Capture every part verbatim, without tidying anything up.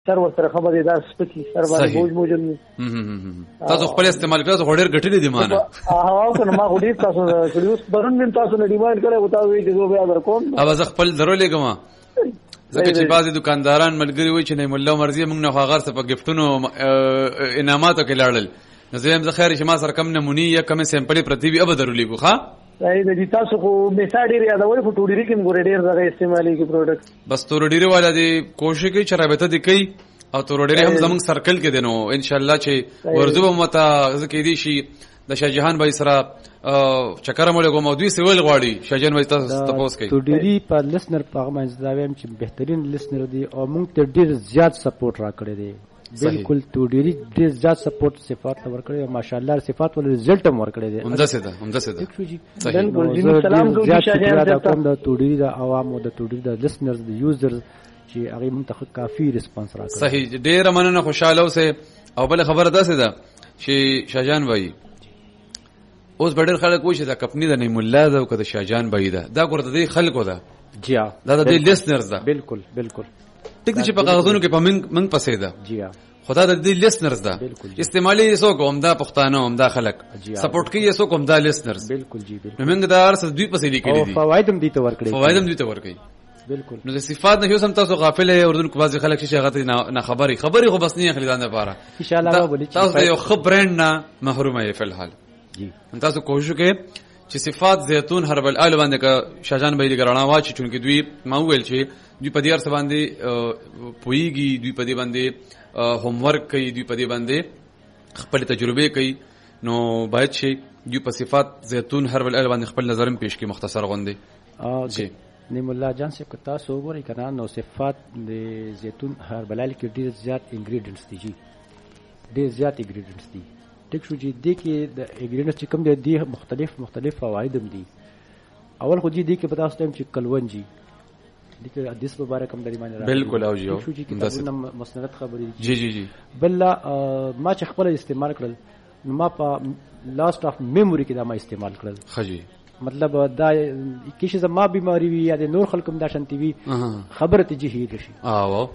سر ورسره خبرې دا سپکی سر باندې بوج موجود تاسو خپل استعمال کړئ خو ډېر ګټلې دي مانه هغه کنه ما خو ډېر تاسو کړیو برون من تاسو نه ډیماند کړو او تاسو یې جو بیا درکوم اوبه زه خپل درولې ګما ځکه چې بعضې دکانداران ملګري وایي چې نعیم الله مرضي موږ نه خو هغه څه په ګفټونو انعاماتو کې لاړل نو زه یم زه خیر چې ما سره کم نمونې یا کمې سیمپلې پرتې وي اوبه درولېږو ښه صحیح ده جی تاسو خو میسا ډېر یادوئ خو ټوډیري کې هم ګورې ډېر دغه استعمالېږي پروډکټ بس تورډیري والا دې کوشش کوي چې رابطه دې کوي او تورډیري هم زموږ سرکل کې دی نو انشاءالله چې ورځو به مته زه کېدی شي د شاهجهان بھائی سره چکر مو لګوم او دوی سوال غواړي شاهجهان بھائی تاسو تاسو کوي تورډیري په لسنر په باندې دا وایم چې بهترین لسنر دی او موږ ته ډېر زیات سپورټ راکړی دی بالکل تورډیري ډېر زیات سپورټ صفات ورکړي او ماشاءالله صفات ول رزلټ هم ورکړي دي عمده څه ده عمده څه ده بالکل جی سلام دوی شاهجهان کوم د تورډیري د عوام او د تورډیري د لسنرز د یوزرز چې هغه موږ ته کافي ریسپانس راکړي صحیح ډېر مننه خوشاله اوسه او بل خبره ده څه ده چې شاهجهان بھائی اوس بډر خلک وایي چې دا کمپنی د نعیم الله ده او کده شاهجهان بھائی ده دا ګورته دی خلکو ده جی دا د لیسنرز ده بالکل بالکل ټیک چې په کاغذونو کې په من من پسې ده جی خدا د دې لیسنرز ده استعمالي سو کوم دا پښتانه هم دا خلک سپورټ کوي سو کوم دا لیسنرز بالکل جی بالکل موږ دا ارس دوی پسې لیکلي دي او فواید هم دي ته ورکړي فواید هم دي ته ورکړي بالکل نو د صفات نه هم تاسو غافل یې اردن کو بعضی خلک چې هغه نه خبري خبري خو بس نه خلیدان لپاره ان شاء الله به تاسو یو خبرند نه محروم یې په الحال جی تاسو کوشش وکړئ چې صفات زيتون هربل آل باندې کا شاهجهان بھائی لګرانا وا چې چونکې دوی ما ویل چې دوی په دې ارس باندې پويږي دوی په دې باندې هوم ورک کوي دوی په دې باندې خپل تجربه کوي نو باید شي دوی په صفات زيتون هربل آل باندې خپل نظرم پیش کړي مختصر غوندي جی نعیم الله جان سے تاسو وګورئ کنه نو صفات د زيتون هربل آل کې ډېر زیات انګریډینټس دي جی ډېر زیات انګریډینټس دي ټیک شو جی دې کې د انګریډینټس چې کوم دي دي مختلف مختلف فواید هم دي اول خو جی دې کې پتا اوس ټایم چې کلونجي دې کې حدیث مبارک هم درې معنی راځي بالکل او جی شو جی کتابونه مسند خبرې جی جی جی بل ما چې خپل استعمال کړل نو ما په لاست اف میموري کې دا ما استعمال کړل خجی مطلب دا کیش زما بیماری وی یا د نور خلکم دا شانتی وی خبره ته جی هیر شي او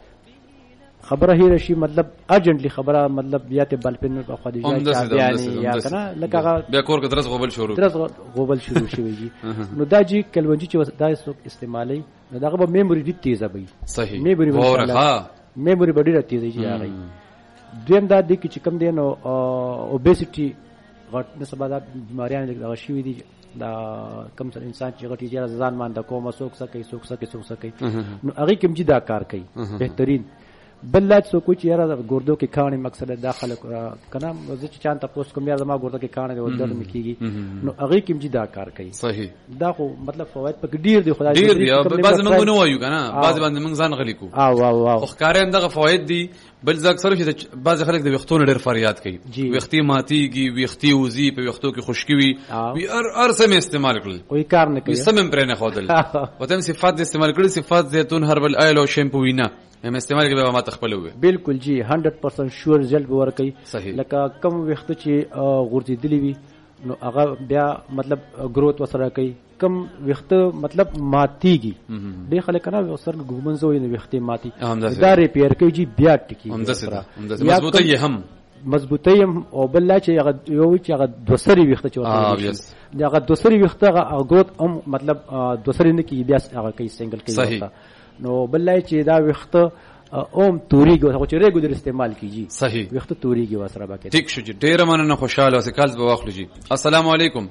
خبره هیر شي مطلب ارجنټلی خبره مطلب یا ته بل پن په خدیجه چا بیان یا کنه لکه بیا کور کې درس غوبل شروع درس غوبل شروع شوی جی نو دا جی کلونجی چې دا استعمالي نو دا به میموري دې تیزه وي صحیح میموري ورها میموري ډیره تیزه جی هغه دویم دا د کی چې کم دین او اوبیسټي غټ نسبه دا بیماریان لږ شوی دي دا کم سره انسان چې غټي جره ځان مان د کومه سوک سکه سوک سکه سوک سکه نو هغه کوم جدا کار کوي بهترین بل لا څه کوچ یاره ګردو کې کانې مقصد داخله کنه زه چې چانه تاسو کوم یاره ما ګردو کې کانې او درد مکیږي نو هغه کوم جدا کار کوي صحیح دا خو مطلب فواید پک ډیر دی خدای ډیر دی بعض موږ نه وایو کنه بعض باندې موږ ځان غلی کو او او او خو کارم دغه فواید دي بل ځکه سره چې بعض خلک د وختونو ډیر فریاد کوي وختي ماتيږي وختي وزي په وختو کې خشکی وي وی ار ار سم استعمال کړل کوئی کار نه کوي سم پرې نه خودل وته صفات استعمال کړل صفات زيتون هربل آیل او شیمپو وینا هم استعمال کې به ما تخپل وي بالکل جی one hundred percent شور رزلټ ورکړي لکه کم وخت چې غورځي دلی وي نو هغه بیا مطلب گروث وسره کوي کم وخت مطلب ماتيږي ډېر خلک نه سر ګومنځوي نو وخت ماتي دا ریپیر کوي جی بیا ټکی مضبوطه یې هم مضبوطه هم او بل چې هغه یو چې هغه دوسری وخت چې ورته دا هغه دوسری وخت هغه گروث هم مطلب دوسری نه کی بیا هغه کوي سنگل کوي نو بل چې دا وخت اوم توریږي او چې ریګو در استعمال کیږي صحیح وخت توریږي وسره باکې ټیک شو جی ډیر مننه خوشاله اوسې کال به واخلو جی السلام علیکم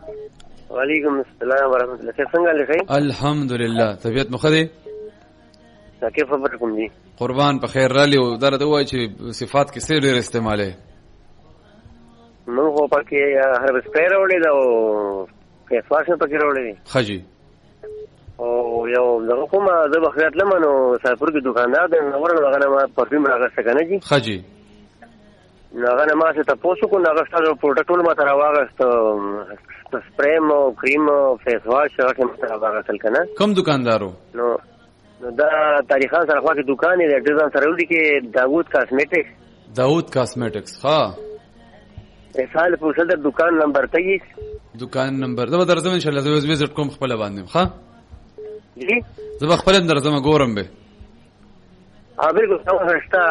وعلیکم السلام ورحمۃ اللہ څنګه لګی الحمدلله طبیعت مخدي کیف خبرکم جی قربان په خیر را لیو دا د وای چې صفات کې څه ډیر استعماله نو هو پکې هر سپیر وړي دا او فیس واش پکې وړي خجی او یو دغه کومه د بخیرت لمنو سفر کې دکاندار د نور هغه ما پرفیوم راغسته کنه جی خجی هغه ما څه تاسو کو هغه ستاسو پروډکټونه ما تر واغست سپریم او کریم او فیس واش هغه ما تر واغستل کنه کوم دکاندارو نو نو دا تاریخان سره خو کې دکان دی ډیزاین سره ودی کې داوود کاسمیټکس داوود کاسمیټکس ها سال په صدر دکان نمبر تیئیس دکان نمبر دا درځم ان شاء الله زه وزټ کوم خپل باندې ها جی زه خپل درځم ګورم به ها بالکل څنګه